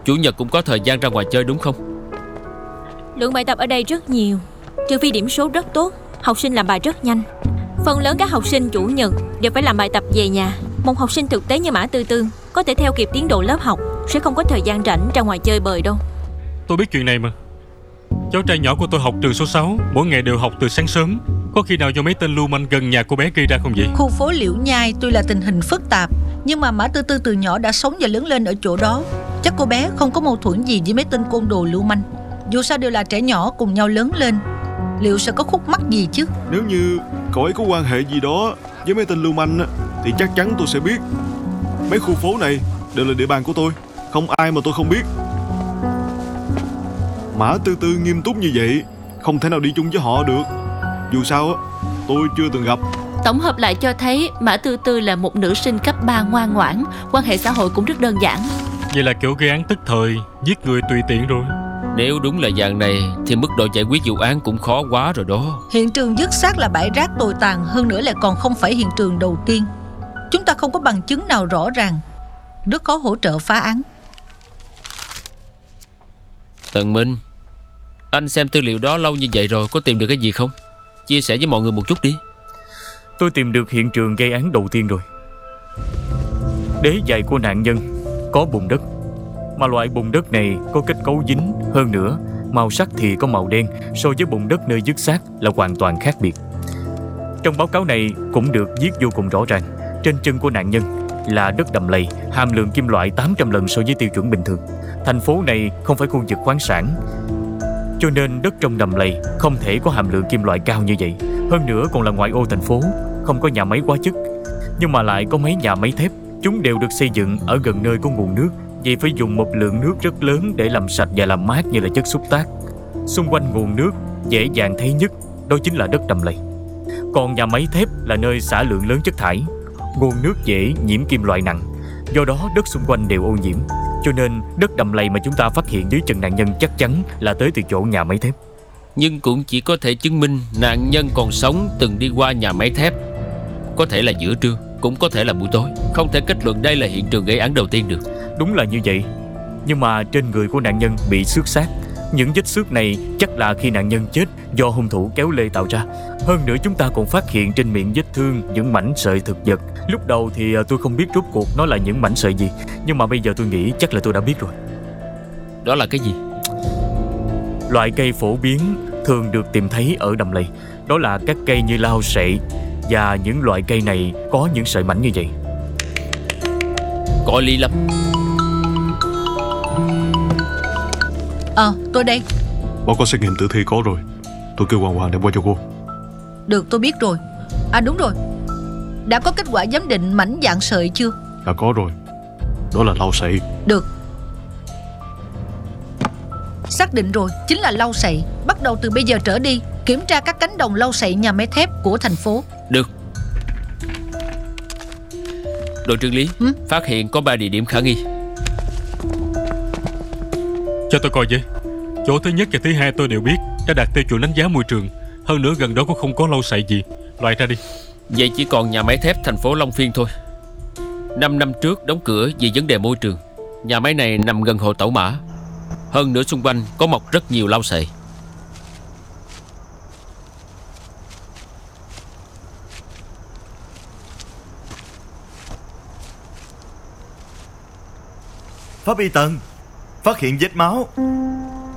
Chủ nhật cũng có thời gian ra ngoài chơi đúng không? Lượng bài tập ở đây rất nhiều, trừ phi điểm số rất tốt, học sinh làm bài rất nhanh. Phần lớn các học sinh chủ nhật đều phải làm bài tập về nhà. Một học sinh thực tế như Mã Tư Tư có thể theo kịp tiến độ lớp học, sẽ không có thời gian rảnh ra ngoài chơi bời đâu. Tôi biết chuyện này mà. Cháu trai nhỏ của tôi học trường số 6, mỗi ngày đều học từ sáng sớm. Có khi nào do mấy tên lưu manh gần nhà cô bé gây ra không vậy? Khu phố Liễu Nhai tuy là tình hình phức tạp, nhưng mà Mã Tư Tư từ nhỏ đã sống và lớn lên ở chỗ đó. Chắc cô bé không có mâu thuẫn gì với mấy tên côn đồ lưu manh. Dù sao đều là trẻ nhỏ cùng nhau lớn lên, liệu sẽ có khúc mắc gì chứ? Nếu như cậu ấy có quan hệ gì đó với mấy tên lưu manh thì chắc chắn tôi sẽ biết. Mấy khu phố này đều là địa bàn của tôi, không ai mà tôi không biết. Mã Tư Tư nghiêm túc như vậy, không thể nào đi chung với họ được. Dù sao tôi chưa từng gặp. Tổng hợp lại cho thấy Mã Tư Tư là một nữ sinh cấp 3 ngoan ngoãn, quan hệ xã hội cũng rất đơn giản. Vậy là kiểu gây án tức thời, giết người tùy tiện rồi. Nếu đúng là dạng này thì mức độ giải quyết vụ án cũng khó quá rồi đó. Hiện trường vứt xác là bãi rác tồi tàn, hơn nữa lại còn không phải hiện trường đầu tiên. Chúng ta không có bằng chứng nào rõ ràng, rất khó hỗ trợ phá án. Tần Minh, anh xem tư liệu đó lâu như vậy rồi, có tìm được cái gì không? Chia sẻ với mọi người một chút đi. Tôi tìm được hiện trường gây án đầu tiên rồi. Đế giày của nạn nhân có bùn đất, mà loại bùn đất này có kết cấu dính, hơn nữa màu sắc thì có màu đen, so với bùn đất nơi vứt xác là hoàn toàn khác biệt. Trong báo cáo này cũng được viết vô cùng rõ ràng, trên chân của nạn nhân là đất đầm lầy, hàm lượng kim loại 800 lần so với tiêu chuẩn bình thường. Thành phố này không phải khu vực khoáng sản, cho nên đất trong đầm lầy không thể có hàm lượng kim loại cao như vậy. Hơn nữa còn là ngoại ô thành phố, không có nhà máy hóa chất, nhưng mà lại có mấy nhà máy thép. Chúng đều được xây dựng ở gần nơi có nguồn nước, vì phải dùng một lượng nước rất lớn để làm sạch và làm mát như là chất xúc tác. Xung quanh nguồn nước dễ dàng thấy nhất đó chính là đất đầm lầy. Còn nhà máy thép là nơi xả lượng lớn chất thải, nguồn nước dễ nhiễm kim loại nặng, do đó đất xung quanh đều ô nhiễm. Cho nên đất đầm lầy mà chúng ta phát hiện dưới chân nạn nhân chắc chắn là tới từ chỗ nhà máy thép. Nhưng cũng chỉ có thể chứng minh nạn nhân còn sống từng đi qua nhà máy thép. Có thể là giữa trưa, cũng có thể là buổi tối. Không thể kết luận đây là hiện trường gây án đầu tiên được. Đúng là như vậy. Nhưng mà trên người của nạn nhân bị xước xác. Những vết xước này chắc là khi nạn nhân chết do hung thủ kéo lê tạo ra. Hơn nữa chúng ta còn phát hiện trên miệng vết thương những mảnh sợi thực vật. Lúc đầu thì tôi không biết rốt cuộc nó là những mảnh sợi gì, nhưng mà bây giờ tôi nghĩ chắc là tôi đã biết rồi. Đó là cái gì? Loại cây phổ biến thường được tìm thấy ở đầm lầy, đó là các cây như lao sậy, và những loại cây này có những sợi mảnh như vậy. Có lý lắm. Tôi đây. Báo cáo xét nghiệm tử thi có rồi, tôi kêu Hoàng Hoàng đem qua cho cô. Được, tôi biết rồi. Đúng rồi, đã có kết quả giám định mảnh dạng sợi chưa? Đã có rồi, đó là lau sậy. Được, xác định rồi, chính là lau sậy. Bắt đầu từ bây giờ trở đi, kiểm tra các cánh đồng lau sậy nhà máy thép của thành phố. Được. Đội trưởng Lý, phát hiện có 3 địa điểm khả nghi. Cho tôi coi với. Chỗ thứ nhất và thứ hai tôi đều biết, đã đạt tiêu chuẩn đánh giá môi trường. Hơn nữa gần đó cũng không có lau sậy gì. Loại ra đi. Vậy chỉ còn nhà máy thép thành phố Long Phiên thôi. 5 năm trước đóng cửa vì vấn đề môi trường. Nhà máy này nằm gần hồ Tẩu Mã. Hơn nữa xung quanh có mọc rất nhiều lau sậy. Pháp y Tần, phát hiện vết máu.